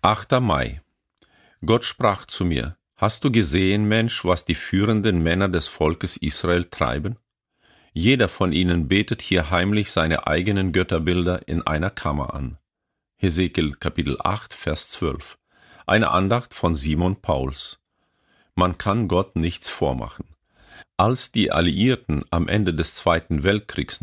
8. Mai. Gott sprach zu mir: Hast du gesehen, Mensch, was die führenden Männer des Volkes Israel treiben? Jeder von ihnen betet hier heimlich seine eigenen Götterbilder in einer Kammer an. Hesekiel Kapitel 8, Vers 12. Eine Andacht von Simon Pauls. Man kann Gott nichts vormachen. Als die Alliierten am Ende des Zweiten Weltkriegs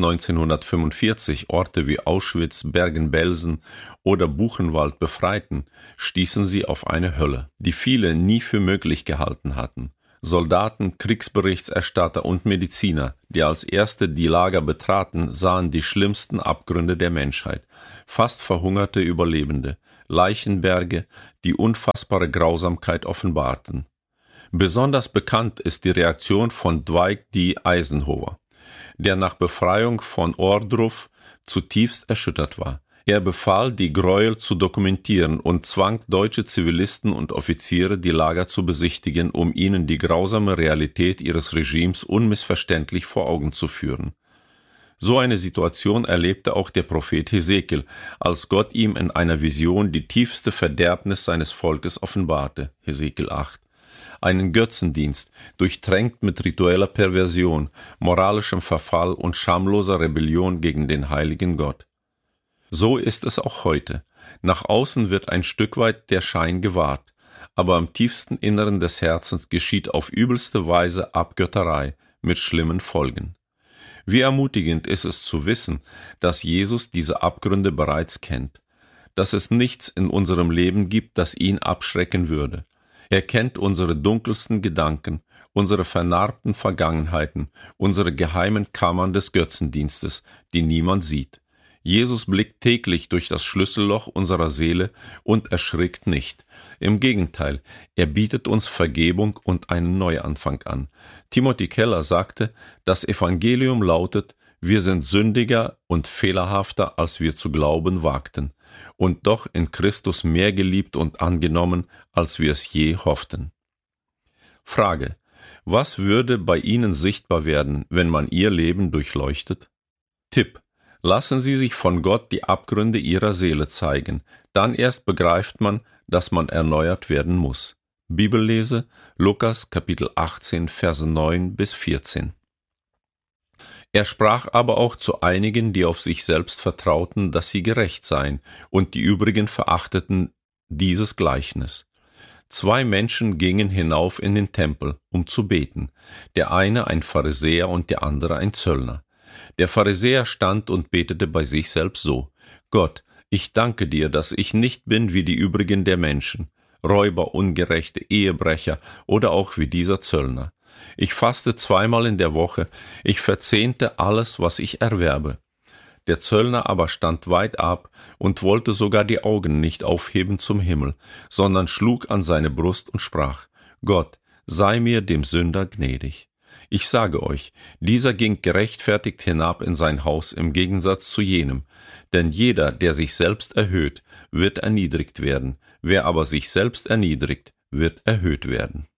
1945 Orte wie Auschwitz, Bergen-Belsen oder Buchenwald befreiten, stießen sie auf eine Hölle, die viele nie für möglich gehalten hatten. Soldaten, Kriegsberichterstatter und Mediziner, die als Erste die Lager betraten, sahen die schlimmsten Abgründe der Menschheit, fast verhungerte Überlebende, Leichenberge, die unfassbare Grausamkeit offenbarten. Besonders bekannt ist die Reaktion von Dwight D. Eisenhower, der nach Befreiung von Ohrdruf zutiefst erschüttert war. Er befahl, die Gräuel zu dokumentieren und zwang deutsche Zivilisten und Offiziere, die Lager zu besichtigen, um ihnen die grausame Realität ihres Regimes unmissverständlich vor Augen zu führen. So eine Situation erlebte auch der Prophet Hesekiel, als Gott ihm in einer Vision die tiefste Verderbnis seines Volkes offenbarte. Hesekiel 8. Einen Götzendienst, durchtränkt mit ritueller Perversion, moralischem Verfall und schamloser Rebellion gegen den heiligen Gott. So ist es auch heute. Nach außen wird ein Stück weit der Schein gewahrt, aber am tiefsten Inneren des Herzens geschieht auf übelste Weise Abgötterei mit schlimmen Folgen. Wie ermutigend ist es zu wissen, dass Jesus diese Abgründe bereits kennt, dass es nichts in unserem Leben gibt, das ihn abschrecken würde. Er kennt unsere dunkelsten Gedanken, unsere vernarbten Vergangenheiten, unsere geheimen Kammern des Götzendienstes, die niemand sieht. Jesus blickt täglich durch das Schlüsselloch unserer Seele und erschrickt nicht. Im Gegenteil, er bietet uns Vergebung und einen Neuanfang an. Timothy Keller sagte, das Evangelium lautet: Wir sind sündiger und fehlerhafter, als wir zu glauben wagten, und doch in Christus mehr geliebt und angenommen, als wir es je hofften. Frage: Was würde bei Ihnen sichtbar werden, wenn man Ihr Leben durchleuchtet? Tipp: Lassen Sie sich von Gott die Abgründe Ihrer Seele zeigen, dann erst begreift man, dass man erneuert werden muss. Bibellese: Lukas Kapitel 18, Verse 9 bis 14. Er sprach aber auch zu einigen, die auf sich selbst vertrauten, dass sie gerecht seien, und die übrigen verachteten dieses Gleichnis. 2 Menschen gingen hinauf in den Tempel, um zu beten, der eine ein Pharisäer und der andere ein Zöllner. Der Pharisäer stand und betete bei sich selbst so: Gott, ich danke dir, dass ich nicht bin wie die übrigen der Menschen, Räuber, Ungerechte, Ehebrecher oder auch wie dieser Zöllner. Ich faste 2-mal in der Woche, ich verzehnte alles, was ich erwerbe. Der Zöllner aber stand weit ab und wollte sogar die Augen nicht aufheben zum Himmel, sondern schlug an seine Brust und sprach: Gott, sei mir, dem Sünder, gnädig. Ich sage euch, dieser ging gerechtfertigt hinab in sein Haus im Gegensatz zu jenem. Denn jeder, der sich selbst erhöht, wird erniedrigt werden, wer aber sich selbst erniedrigt, wird erhöht werden.